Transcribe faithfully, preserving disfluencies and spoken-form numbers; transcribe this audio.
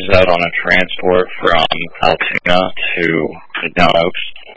was out on a transport from Altoona to Down Oaks.